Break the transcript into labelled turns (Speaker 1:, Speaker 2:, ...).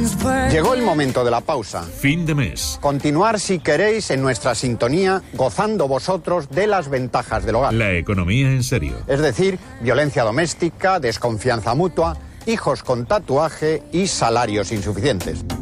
Speaker 1: Llegó el momento de la pausa.
Speaker 2: Fin de mes.
Speaker 1: Continuar, si queréis, en nuestra sintonía, gozando vosotros de las ventajas del hogar.
Speaker 2: La economía en serio.
Speaker 1: Es decir, violencia doméstica, desconfianza mutua, hijos con tatuaje y salarios insuficientes.